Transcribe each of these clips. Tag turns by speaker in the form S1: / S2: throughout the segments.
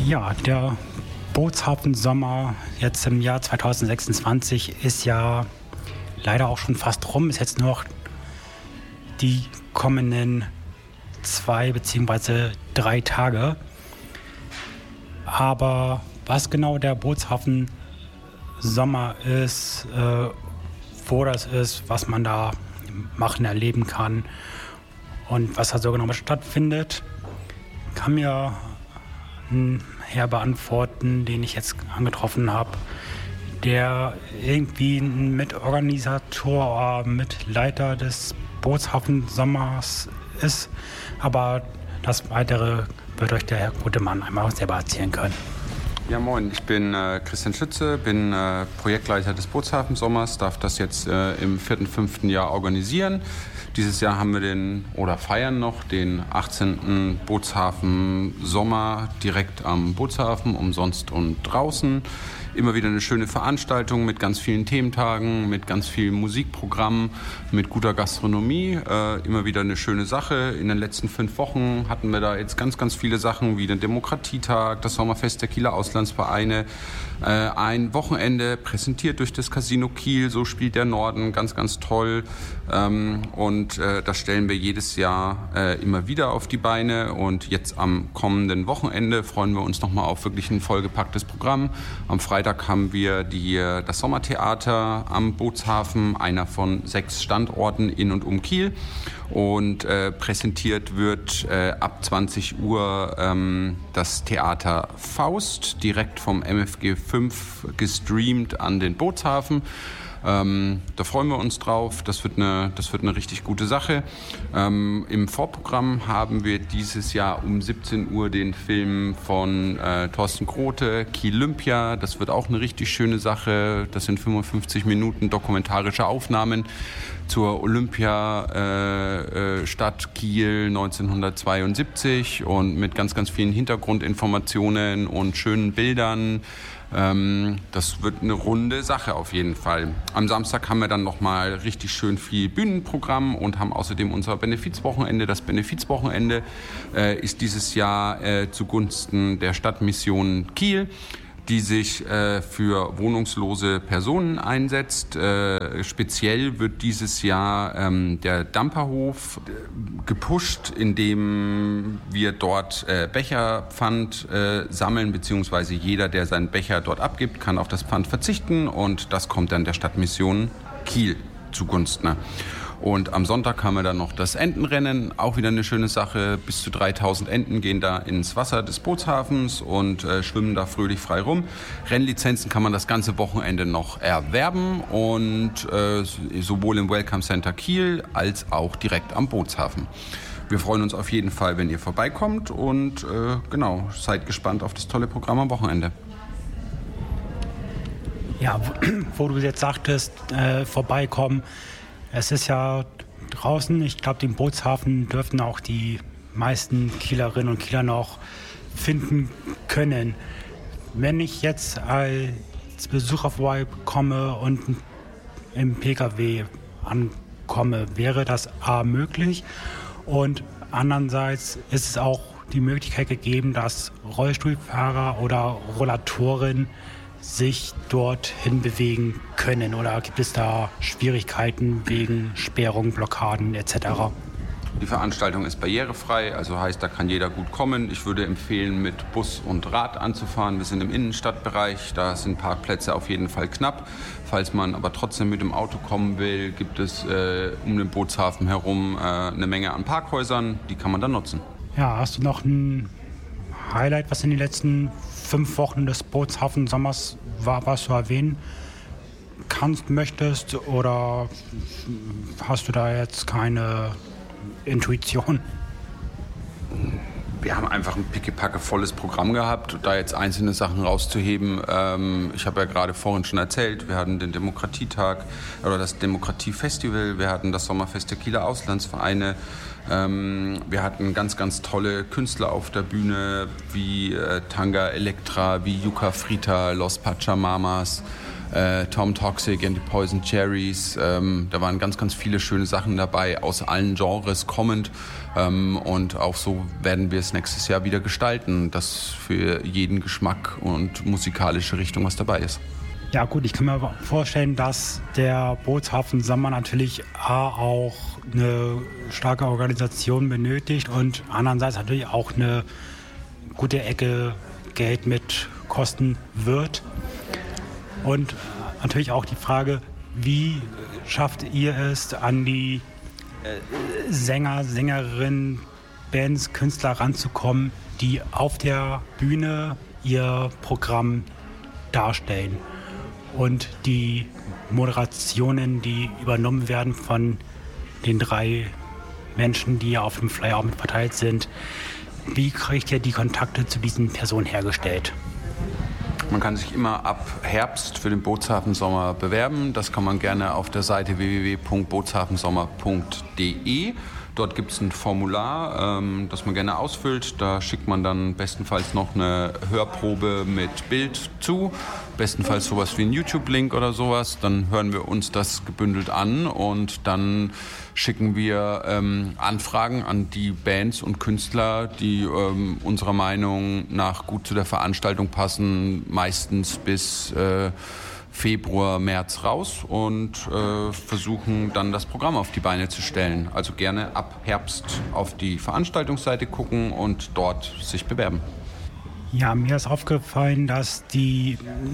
S1: Ja, der Bootshafensommer jetzt im Jahr 2026 ist ja leider auch schon fast rum. Ist jetzt nur noch die kommenden 2 bzw. 3 Tage. Aber was genau der Bootshafensommer ist, wo das ist, was man da machen, erleben kann und was da so genau stattfindet, kann mir ein Herr beantworten, den ich jetzt angetroffen habe, der irgendwie ein Mitorganisator, Mitleiter des Bootshafensommers ist. Aber das Weitere wird euch der Herr Gutemann einmal selber erzählen können.
S2: Ja, moin, ich bin Christian Schütze, bin Projektleiter des Bootshafensommers, darf das jetzt im 4., 5. Jahr organisieren. Dieses Jahr haben wir feiern noch den 18. Bootshafen-Sommer direkt am Bootshafen, umsonst und draußen. Immer wieder eine schöne Veranstaltung mit ganz vielen Thementagen, mit ganz vielen Musikprogrammen, mit guter Gastronomie. Immer wieder eine schöne Sache. In den letzten 5 Wochen hatten wir da jetzt ganz, ganz viele Sachen wie den Demokratietag, das Sommerfest der Kieler Auslandsvereine, ein Wochenende präsentiert durch das Casino Kiel, so spielt der Norden, ganz, ganz toll. Und das stellen wir jedes Jahr immer wieder auf die Beine. Und jetzt am kommenden Wochenende freuen wir uns nochmal auf wirklich ein vollgepacktes Programm. Am Freitag haben wir das Sommertheater am Bootshafen, einer von 6 Standorten in und um Kiel. Und präsentiert wird ab 20 Uhr das Theater Faust, direkt vom MFG 5 gestreamt an den Bootshafen. Da freuen wir uns drauf. Das wird eine richtig gute Sache. Im Vorprogramm haben wir dieses Jahr um 17 Uhr den Film von Thorsten Grote, Kielympia. Das wird auch eine richtig schöne Sache. Das sind 55 Minuten dokumentarische Aufnahmen zur Olympiastadt Kiel 1972 und mit ganz, ganz vielen Hintergrundinformationen und schönen Bildern. Das wird eine runde Sache auf jeden Fall. Am Samstag haben wir dann nochmal richtig schön viel Bühnenprogramm und haben außerdem unser Benefizwochenende. Das Benefizwochenende ist dieses Jahr zugunsten der Stadtmission Kiel, die sich für wohnungslose Personen einsetzt. Speziell wird dieses Jahr der Damperhof gepusht, indem wir dort Becherpfand sammeln, beziehungsweise jeder, der seinen Becher dort abgibt, kann auf das Pfand verzichten und das kommt dann der Stadtmission Kiel zugunsten. Und am Sonntag haben wir dann noch das Entenrennen, auch wieder eine schöne Sache. Bis zu 3000 Enten gehen da ins Wasser des Bootshafens und schwimmen da fröhlich frei rum. Rennlizenzen kann man das ganze Wochenende noch erwerben und sowohl im Welcome Center Kiel als auch direkt am Bootshafen. Wir freuen uns auf jeden Fall, wenn ihr vorbeikommt und seid gespannt auf das tolle Programm am Wochenende.
S1: Ja, wo du jetzt sagtest, vorbeikommen. Es ist ja draußen, ich glaube, den Bootshafen dürften auch die meisten Kielerinnen und Kieler noch finden können. Wenn ich jetzt als Besucher vorbeikomme und im PKW ankomme, wäre das A möglich und andererseits ist es auch die Möglichkeit gegeben, dass Rollstuhlfahrer oder Rollatoren sich dorthin bewegen können oder gibt es da Schwierigkeiten wegen Sperrungen, Blockaden etc.?
S2: Die Veranstaltung ist barrierefrei, also heißt, da kann jeder gut kommen. Ich würde empfehlen, mit Bus und Rad anzufahren. Wir sind im Innenstadtbereich, da sind Parkplätze auf jeden Fall knapp. Falls man aber trotzdem mit dem Auto kommen will, gibt es um den Bootshafen herum eine Menge an Parkhäusern, die kann man dann nutzen.
S1: Ja, hast du noch ein Highlight, was in den letzten 5 Wochen des Bootshafensommers war, was du erwähnen möchtest, oder hast du da jetzt keine Intuition?
S2: Wir haben einfach ein pickepacke volles Programm gehabt, da jetzt einzelne Sachen rauszuheben. Ich habe ja gerade vorhin schon erzählt, wir hatten den Demokratietag oder das Demokratiefestival, wir hatten das Sommerfest der Kieler Auslandsvereine, wir hatten ganz, ganz tolle Künstler auf der Bühne wie Tanga Elektra, wie Yuka Frita, Los Pachamamas. Tom Toxic and the Poison Cherries. Da waren ganz, ganz viele schöne Sachen dabei, aus allen Genres kommend. Und auch so werden wir es nächstes Jahr wieder gestalten, dass für jeden Geschmack und musikalische Richtung was dabei ist.
S1: Ja gut, ich kann mir vorstellen, dass der Bootshafen Sommer natürlich auch eine starke Organisation benötigt und andererseits natürlich auch eine gute Ecke Geld mit kosten wird. Und natürlich auch die Frage, wie schafft ihr es, an die Sänger, Sängerinnen, Bands, Künstler ranzukommen, die auf der Bühne ihr Programm darstellen? Und die Moderationen, die übernommen werden von den 3 Menschen, die auf dem Flyer auch mit verteilt sind. Wie kriegt ihr die Kontakte zu diesen Personen hergestellt?
S2: Man kann sich immer ab Herbst für den Bootshafen Sommer bewerben. Das kann man gerne auf der Seite www.bootshafensommer.de. Dort gibt es ein Formular, das man gerne ausfüllt. Da schickt man dann bestenfalls noch eine Hörprobe mit Bild zu. Bestenfalls sowas wie ein YouTube-Link oder sowas. Dann hören wir uns das gebündelt an und dann schicken wir Anfragen an die Bands und Künstler, die unserer Meinung nach gut zu der Veranstaltung passen, meistens bis Februar, März raus und versuchen dann das Programm auf die Beine zu stellen. Also gerne ab Herbst auf die Veranstaltungsseite gucken und dort sich bewerben.
S1: Ja, mir ist aufgefallen, dass die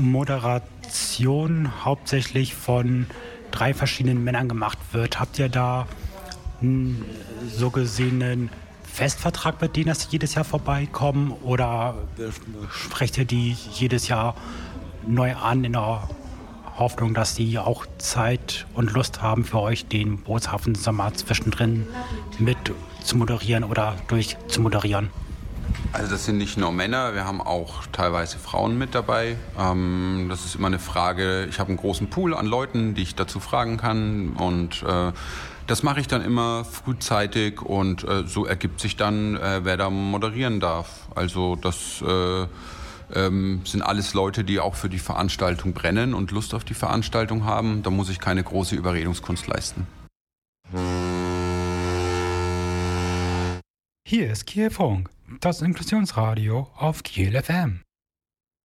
S1: Moderation hauptsächlich von 3 verschiedenen Männern gemacht wird. Habt ihr da einen so gesehenen Festvertrag mit denen, dass sie jedes Jahr vorbeikommen oder sprecht ihr die jedes Jahr neu an in der Hoffnung, dass sie auch Zeit und Lust haben, für euch den Bootshafen Sommer zwischendrin mit zu moderieren oder durch zu moderieren?
S2: Also das sind nicht nur Männer, wir haben auch teilweise Frauen mit dabei. Das ist immer eine Frage, ich habe einen großen Pool an Leuten, die ich dazu fragen kann und das mache ich dann immer frühzeitig und so ergibt sich dann, wer da moderieren darf. Also das sind alles Leute, die auch für die Veranstaltung brennen und Lust auf die Veranstaltung haben. Da muss ich keine große Überredungskunst leisten.
S1: Hier ist Kiel Funk, das Inklusionsradio auf Kiel FM.